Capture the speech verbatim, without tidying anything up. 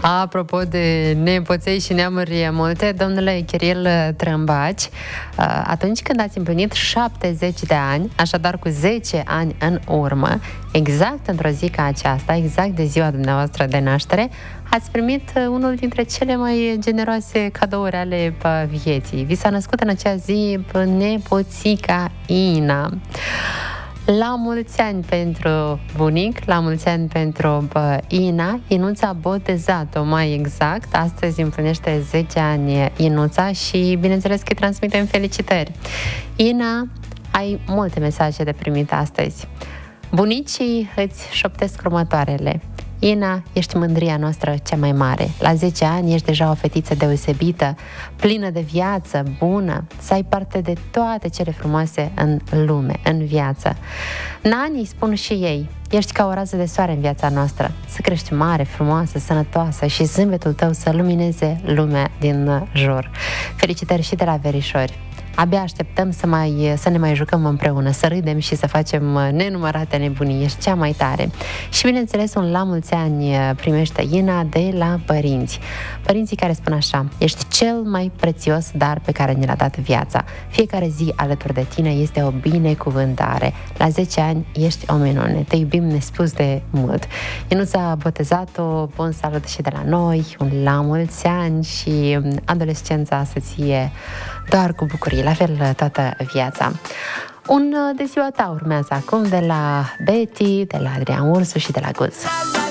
Apropo de nepoței și neamuri multe, domnule Chiril Trâmbaci, atunci când ați împlinit șaptezeci de ani, așadar cu zece ani în urmă, exact într-o zi ca aceasta, exact de ziua dumneavoastră de naștere, ați primit unul dintre cele mai generoase cadouri ale vieții. Vi s-a născut în acea zi nepoțica Ina. La mulți ani pentru bunic, la mulți ani pentru bă, Ina. Inuța a botezat-o mai exact. Astăzi împlinește zece ani Inuța și bineînțeles că îi transmitem felicitări. Ina, ai multe mesaje de primit astăzi. Bunicii îți șoptesc următoarele. Ina, ești mândria noastră cea mai mare. La zece ani ești deja o fetiță deosebită, plină de viață, bună, să ai parte de toate cele frumoase în lume, în viață. Nanii spun și ei, ești ca o rază de soare în viața noastră, să crești mare, frumoasă, sănătoasă și zâmbetul tău să lumineze lumea din jur. Felicitări și de la verișori. Abia așteptăm să, mai, să ne mai jucăm împreună, să râdem și să facem nenumărate nebunii. Ești cea mai tare. Și bineînțeles, un la mulți ani primește Ina de la părinți. Părinții care spun așa, ești cel mai prețios dar pe care ni l-a dat viața. Fiecare zi alături de tine este o binecuvântare. La zece ani ești o minune. Te iubim nespus de mult. Inuța a botezat-o, bun salut și de la noi, un la mulți ani și adolescența să ție doar cu bucurie. La fel toată viața. Un de ziua ta urmează acum de la Betty, de la Adrian Ursu și de la Guz.